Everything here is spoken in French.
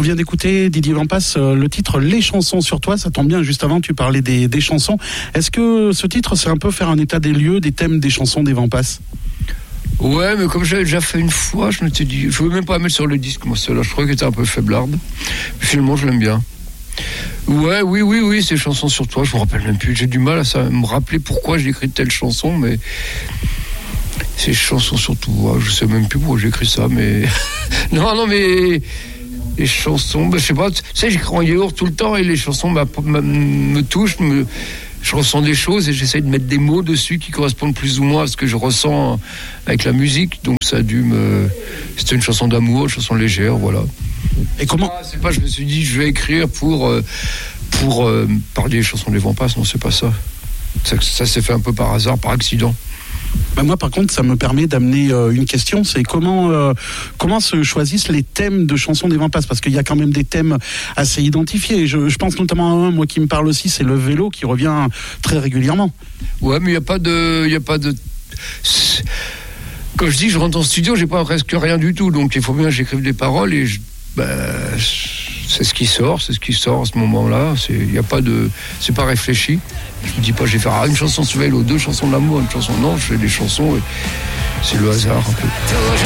vient d'écouter, Didier Vampas, le titre Les chansons sur toi. Ça tombe bien, juste avant tu parlais des chansons. Est-ce que ce titre c'est un peu faire un état des lieux, des thèmes des chansons des Vampas? Ouais, mais comme j'avais déjà fait une fois, je m'étais dit, je ne voulais même pas mettre sur le disque, moi, celle-là, je trouvais qu'elle était un peu faiblarde. Mais finalement, je l'aime bien. Ouais, oui, ces chansons sur toi, je me rappelle même plus. J'ai du mal à me rappeler pourquoi j'ai écrit telle chanson, mais ces chansons sur toi, je sais même plus pourquoi j'ai écrit ça, mais non, mais les chansons, je sais pas, tu sais, j'écris en yaourt tout le temps et les chansons me touchent, je ressens des choses et j'essaie de mettre des mots dessus qui correspondent plus ou moins à ce que je ressens avec la musique. Donc ça a dû c'était une chanson d'amour, une chanson légère, voilà. Et comment c'est pas, je me suis dit, je vais écrire pour parler des chansons des Vampas. Non, c'est pas ça. Ça s'est fait un peu par hasard, par accident. Moi, par contre, ça me permet d'amener une question, c'est comment se choisissent les thèmes de chansons des Vampas, parce qu'il y a quand même des thèmes assez identifiés. Je pense notamment à un, moi, qui me parle aussi, c'est le vélo, qui revient très régulièrement. Ouais, mais il y a pas de. Quand je dis je rentre en studio, j'ai pas presque rien du tout, donc il faut bien que j'écrive des paroles et c'est ce qui sort à ce moment-là. C'est pas réfléchi. Je me dis pas, je vais faire une chanson sur vélo, 2 chansons d'amour, une chanson. Non, je fais des chansons et c'est le hasard un peu.